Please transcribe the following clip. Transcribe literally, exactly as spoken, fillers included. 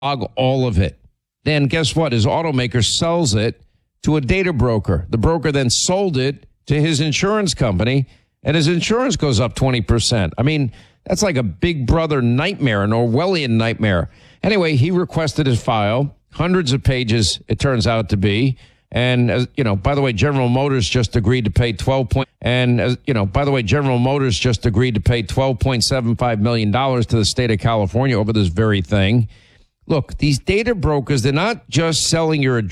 all of it. Then guess what? His automaker sells it to a data broker. The broker then sold it to his insurance company, and his insurance goes up twenty percent. I mean, that's like a Big Brother nightmare, an Orwellian nightmare. Anyway, he requested his file, hundreds of pages it turns out to be. And, as you know, by the way, General Motors just agreed to pay twelve point, and, as you know, by the way, General Motors just agreed to pay twelve point seven five million dollars to the state of California over this very thing. Look, these data brokers, they're not just selling your